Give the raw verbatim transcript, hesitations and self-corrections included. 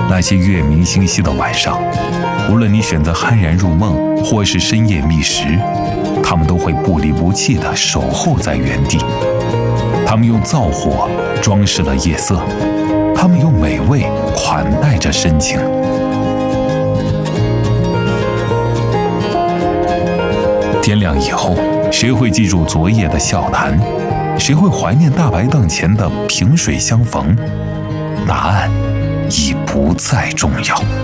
那些月明星稀的晚上，无论你选择酣然入梦，或是深夜觅食，他们都会不离不弃地守候在原地。他们用灶火装饰了夜色，他们用美味款待着深情。天亮以后，谁会记住昨夜的笑谈？谁会怀念大白档前的萍水相逢？答案已不再重要。